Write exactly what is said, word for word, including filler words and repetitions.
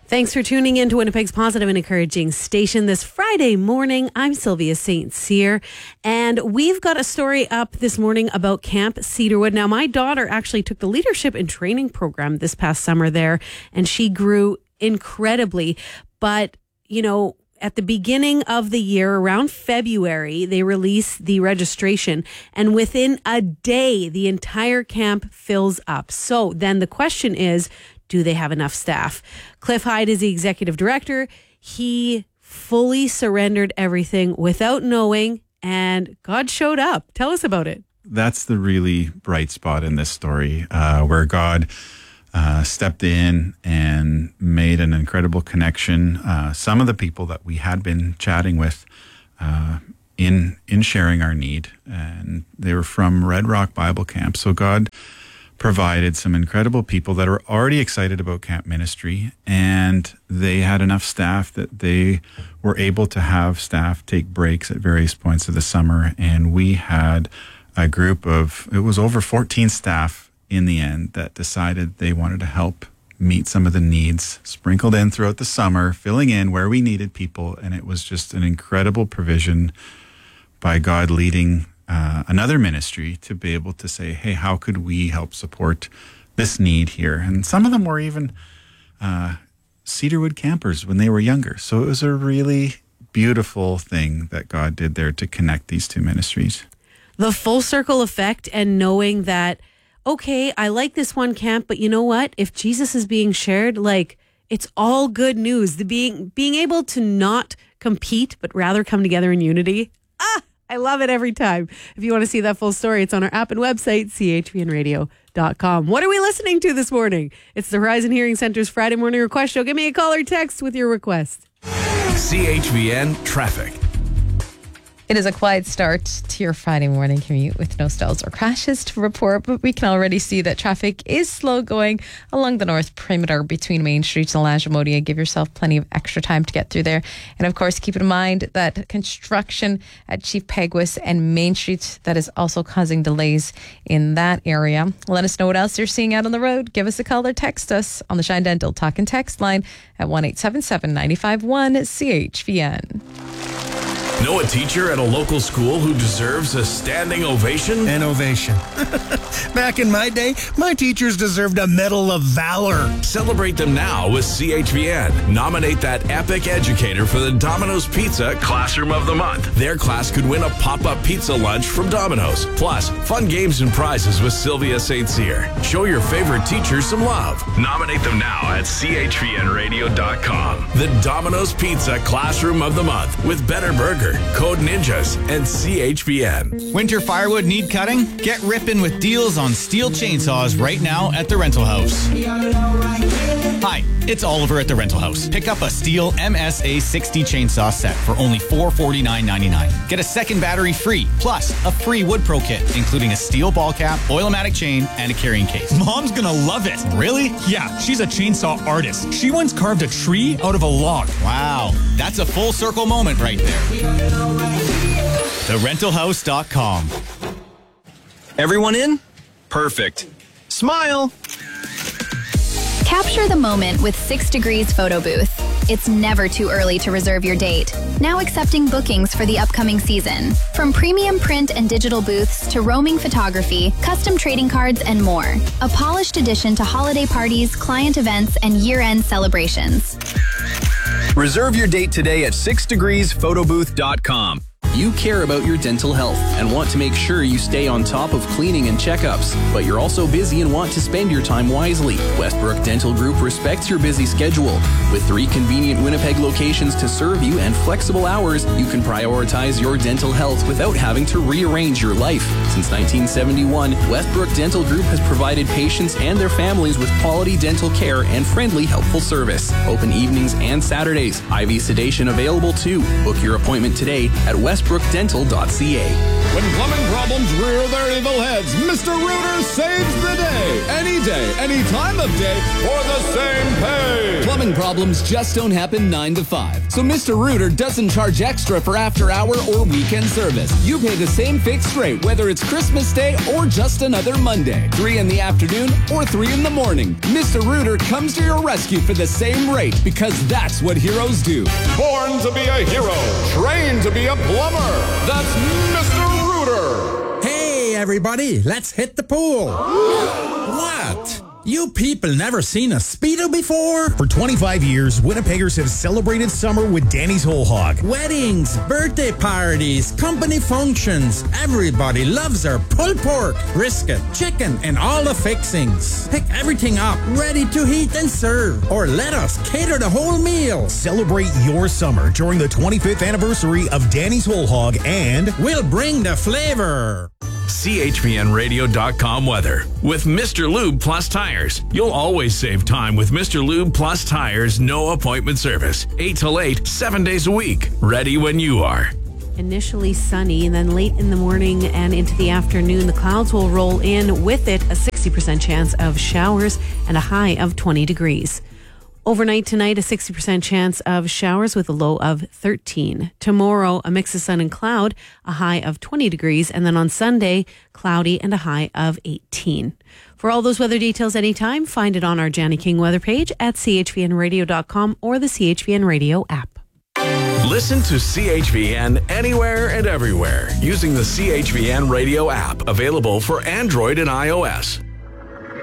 Thanks for tuning in to Winnipeg's positive and encouraging station this Friday morning. I'm Sylvia Saint Cyr, and we've got a story up this morning about Camp Cedarwood. Now, my daughter actually took the leadership and training program this past summer there, and she grew incredibly. But, you know, at the beginning of the year, around February, they release the registration, and within a day, the entire camp fills up. So then the question is, do they have enough staff? Cliff Hyde is the executive director. He fully surrendered everything without knowing, and God showed up. Tell us about it. That's the really bright spot in this story, uh, where God uh, stepped in and made an incredible connection. Uh, some of the people that we had been chatting with uh, in in sharing our need, and they were from Red Rock Bible Camp. So God provided some incredible people that are already excited about camp ministry, and they had enough staff that they were able to have staff take breaks at various points of the summer. And we had a group of, it was over fourteen staff in the end that decided they wanted to help meet some of the needs sprinkled in throughout the summer, filling in where we needed people. And it was just an incredible provision by God leading Uh, another ministry to be able to say, hey, how could we help support this need here? And some of them were even uh, Cedarwood campers when they were younger. So it was a really beautiful thing that God did there to connect these two ministries. The full circle effect, and knowing that, okay, I like this one camp, but you know what? If Jesus is being shared, like, it's all good news. The being being able to not compete, but rather come together in unity. Ah! I love it every time. If you want to see that full story, it's on our app and website, c h v n radio dot com. What are we listening to this morning? It's the Horizon Hearing Center's Friday Morning Request Show. Give me a call or text with your request. C H V N Traffic. It is a quiet start to your Friday morning commute with no stalls or crashes to report, but we can already see that traffic is slow going along the north perimeter between Main Street and Lagimodia. Give yourself plenty of extra time to get through there. And of course, keep in mind that construction at Chief Peguis and Main Street, that is also causing delays in that area. Let us know what else you're seeing out on the road. Give us a call or text us on the Shine Dental Talk and Text line at one eight seven seven, nine five one, C H V N. Know a teacher at a local school who deserves a standing ovation? An ovation. Back in my day, my teachers deserved a Medal of Valor. Celebrate them now with C H V N. Nominate that epic educator for the Domino's Pizza Classroom of the Month. Their class could win a pop-up pizza lunch from Domino's. Plus, fun games and prizes with Sylvia Saint Cyr. Show your favorite teacher some love. Nominate them now at c h v n radio dot com. The Domino's Pizza Classroom of the Month with Better Burger, Code Ninjas, and C H V N. Winter firewood need cutting? Get ripping with deals on steel chainsaws right now at the Rental House. Hi, it's Oliver at the Rental House. Pick up a steel M S A sixty chainsaw set for only four forty-nine ninety-nine. Get a second battery free, plus a free Wood Pro kit, including a steel ball cap, Oil-O-Matic chain, and a carrying case. Mom's gonna love it. Really? Yeah, she's a chainsaw artist. She once carved a tree out of a log. Wow, that's a full circle moment right there. the rental house dot com. Everyone in? Perfect. Smile. Capture the moment with Six Degrees Photo Booth. It's never too early to reserve your date. Now accepting bookings for the upcoming season. From premium print and digital booths to roaming photography, custom trading cards, and more. A polished addition to holiday parties, client events, and year-end celebrations. Reserve your date today at six degrees photo booth dot com. You care about your dental health and want to make sure you stay on top of cleaning and checkups, but you're also busy and want to spend your time wisely. Westbrook Dental Group respects your busy schedule. With three convenient Winnipeg locations to serve you and flexible hours, you can prioritize your dental health without having to rearrange your life. Since nineteen seventy-one, Westbrook Dental Group has provided patients and their families with quality dental care and friendly, helpful service. Open evenings and Saturdays. I V sedation available too. Book your appointment today at westbrook dental dot c a. When plumbing problems rear their evil heads, Mister Rooter saves the day. Any day, any time of day, for the same pay. Plumbing Plumbing problems just don't happen nine to five. So Mister Rooter doesn't charge extra for after hour or weekend service. You pay the same fixed rate whether it's Christmas Day or just another Monday. Three in the afternoon or three in the morning. Mister Rooter comes to your rescue for the same rate because that's what heroes do. Born to be a hero, trained to be a plumber. That's Mister Rooter. Hey, everybody, let's hit the pool. What? You people never seen a Speedo before? For twenty-five years, Winnipeggers have celebrated summer with Danny's Whole Hog. Weddings, birthday parties, company functions. Everybody loves our pulled pork, brisket, chicken, and all the fixings. Pick everything up, ready to heat and serve. Or let us cater the whole meal. Celebrate your summer during the twenty-fifth anniversary of Danny's Whole Hog, and we'll bring the flavor. C H V N radio dot com weather. With Mister Lube Plus Tires, you'll always save time with Mister Lube Plus Tires no appointment service. eight till eight, seven days a week. Ready when you are. Initially sunny, and then late in the morning and into the afternoon, the clouds will roll in. With it, a sixty percent chance of showers and a high of twenty degrees. Overnight tonight, a sixty percent chance of showers with a low of thirteen. Tomorrow, a mix of sun and cloud, a high of twenty degrees. And then on Sunday, cloudy and a high of eighteen. For all those weather details anytime, find it on our Janny King weather page at C H V N radio dot com or the C H V N Radio app. Listen to C H V N anywhere and everywhere using the C H V N Radio app, available for Android and iOS.